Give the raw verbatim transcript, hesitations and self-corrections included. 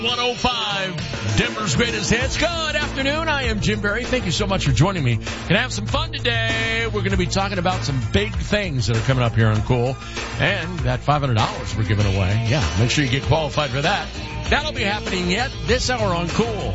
one oh five, Denver's greatest hits. Good afternoon. I am Jim Berry. Thank you so much for joining me. Gonna have some fun today. We're going to be talking about some big things that are coming up here on Cool. And that five hundred dollars we're giving away. Yeah, make sure you get qualified for that. That'll be happening yet this hour on Cool.